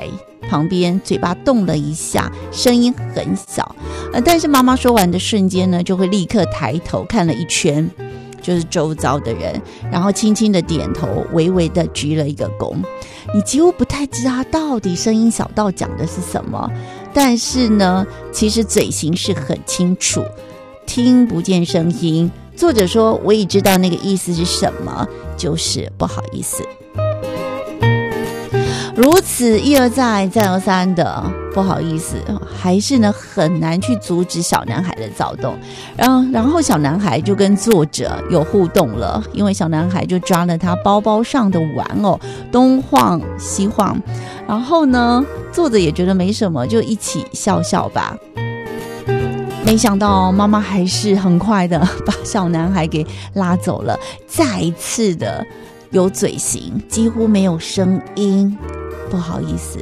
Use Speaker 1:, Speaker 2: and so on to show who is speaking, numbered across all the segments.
Speaker 1: 台旁边嘴巴动了一下，声音很小，但是妈妈说完的瞬间呢，就会立刻抬头看了一圈，就是周遭的人，然后轻轻的点头，微微的鞠了一个躬。你几乎不太知道他到底声音小到讲的是什么，但是呢，其实嘴型是很清楚，听不见声音。作者说我也知道那个意思是什么，就是不好意思。如此一而再再而三的不好意思，还是呢很难去阻止小男孩的躁动。然后小男孩就跟作者有互动了，因为小男孩就抓了他包包上的玩偶，东晃西晃，然后呢作者也觉得没什么，就一起笑笑吧。没想到妈妈还是很快的把小男孩给拉走了，再一次的有嘴型，几乎没有声音，不好意思。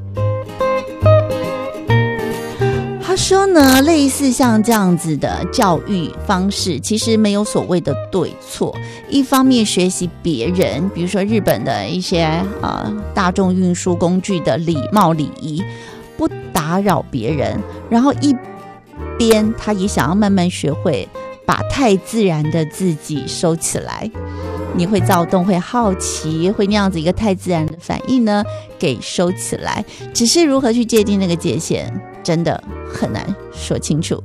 Speaker 1: 他说呢，类似像这样子的教育方式其实没有所谓的对错，一方面学习别人，比如说日本的一些大众运输工具的礼貌礼仪，不打扰别人，然后一边他也想要慢慢学会把太自然的自己收起来。你会躁动，会好奇，会那样子一个太自然的反应呢给收起来，只是如何去界定那个界限真的很难说清楚。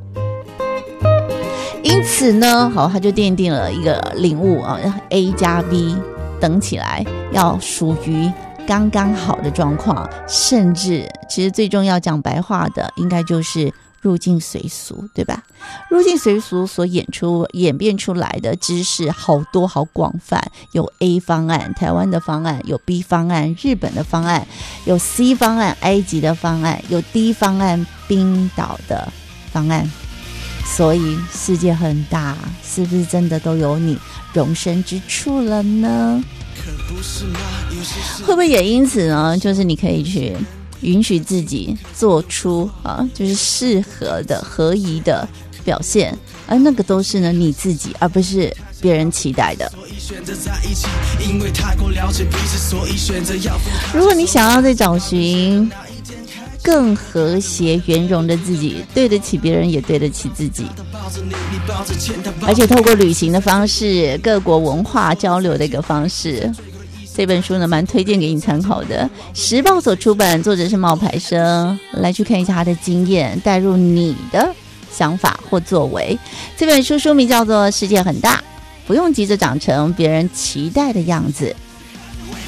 Speaker 1: 因此呢，他就奠定了一个领悟A 加 B 等起来要属于刚刚好的状况，甚至其实最重要讲白话的应该就是入境随俗，对吧？入境随俗所演变出来的知识好多好广泛，有 A 方案，台湾的方案，有 B 方案，日本的方案，有 C 方案，埃及的方案，有 D 方案，冰岛的方案。所以世界很大，是不是真的都有你容身之处了呢？会不会也因此呢，就是你可以去允许自己做出就是适合的合宜的表现，而那个都是呢你自己，而不是别人期待的。如果你想要再找寻更和谐圆融的自己，对得起别人也对得起自己，而且透过旅行的方式，各国文化交流的一个方式，这本书呢蛮推荐给你参考的，时报所出版，作者是冒牌生，来去看一下他的经验，带入你的想法或作为。这本书书名叫做《世界很大，不用急着长成别人期待的样子》，